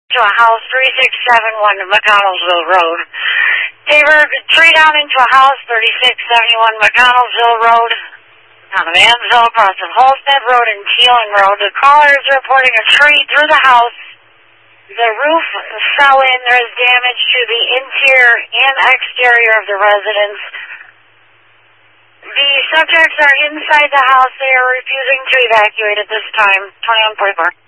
to a house 3671 McConnellsville Road. Tabor, tree down into a house 3671 McConnellsville Road. On Mansville, across of Holstead Road and Teeling Road. The caller is reporting a tree through the house. The roof fell in. There is damage to the interior and exterior of the residence. The subjects are inside the house. They are refusing to evacuate at this time. 2144.